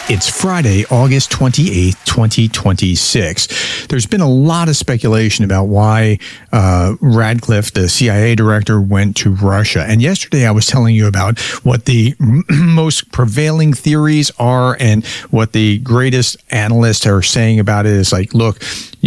It's Friday, August 28th, 2026. There's been a lot of speculation about why Radcliffe, the CIA director, went to Russia. And yesterday I was telling you about what the most prevailing theories are and what the greatest analysts are saying about it is like, look,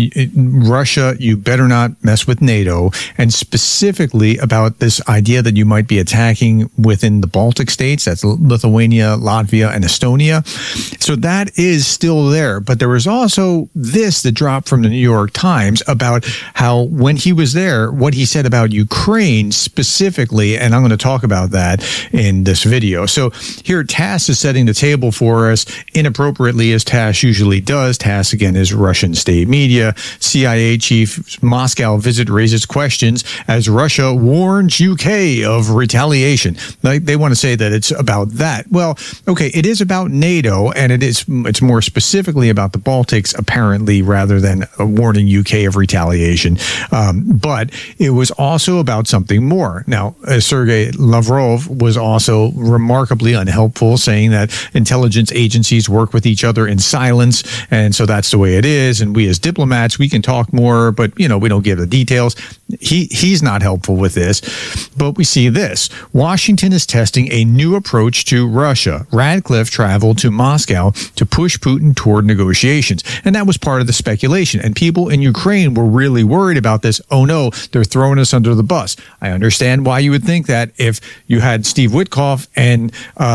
Russia, you better not mess with NATO, and specifically about this idea that you might be attacking within the Baltic states, that's Lithuania, Latvia, and Estonia. So that is still there. But there was also this that dropped from the New York Times about how when he was there, what he said about Ukraine specifically, and I'm going to talk about that in this video. So here TASS is setting the table for us inappropriately, as TASS usually does. TASS, again, is Russian state media. CIA chief Moscow visit raises questions as Russia warns UK of retaliation. They want to say that it's about that. Well, okay, it is about NATO, and it's more specifically about the Baltics, apparently, rather than warning UK of retaliation. But it was also about something more. Now, Sergei Lavrov was also remarkably unhelpful, saying that intelligence agencies work with each other in silence, and so that's the way it is. And we as diplomats, we can talk more, but we don't give the details. He's not helpful with this. But we see this. Washington is testing a new approach to Russia. Radcliffe traveled to Moscow to push Putin toward negotiations. And that was part of the speculation. And people in Ukraine were really worried about this. Oh no, they're throwing us under the bus. I understand why you would think that if you had Steve Witkoff and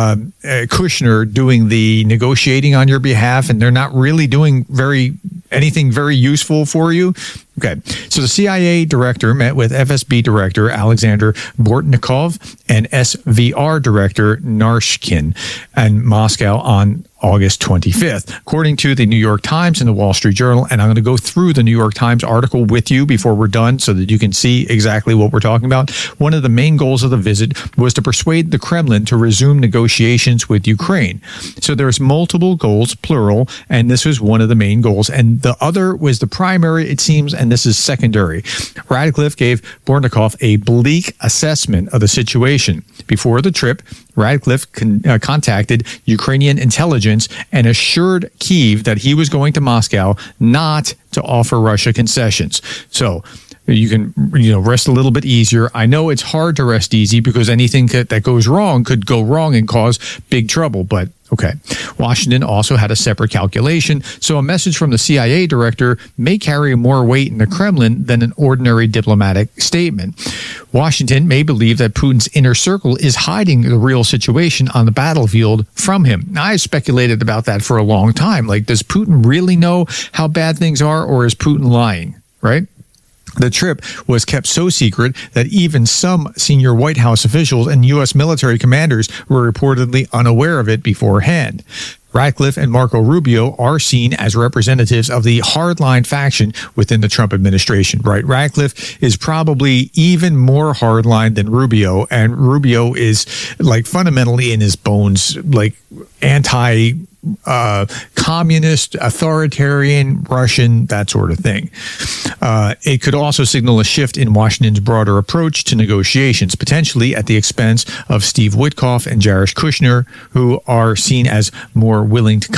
Kushner doing the negotiating on your behalf, and they're not really doing anything very useful for you. Okay, so the CIA director met with FSB director Alexander Bortnikov and SVR director Narishkin in Moscow on August 25th, according to the New York Times and the Wall Street Journal. And I'm going to go through the New York Times article with you before we're done so that you can see exactly what we're talking about. One of the main goals of the visit was to persuade the Kremlin to resume negotiations with Ukraine. So there's multiple goals, plural, and this was one of the main goals. And the other was the primary, it seems, and this is secondary. Radcliffe gave Bortnikov a bleak assessment of the situation. Before the trip, Radcliffe contacted Ukrainian intelligence and assured Kyiv that he was going to Moscow not to offer Russia concessions. So you can rest a little bit easier. I know it's hard to rest easy because anything that goes wrong could go wrong and cause big trouble, but okay. Washington also had a separate calculation, so a message from the CIA director may carry more weight in the Kremlin than an ordinary diplomatic statement. Washington may believe that Putin's inner circle is hiding the real situation on the battlefield from him. Now, I speculated about that for a long time. Like, does Putin really know how bad things are, or is Putin lying, right? The trip was kept so secret that even some senior White House officials and U.S. military commanders were reportedly unaware of it beforehand. Radcliffe and Marco Rubio are seen as representatives of the hardline faction within the Trump administration, right? Radcliffe is probably even more hardline than Rubio, and Rubio is like fundamentally in his bones, like communist, authoritarian, Russian, that sort of thing. It could also signal a shift in Washington's broader approach to negotiations, potentially at the expense of Steve Witkoff and Jared Kushner, who are seen as more willing to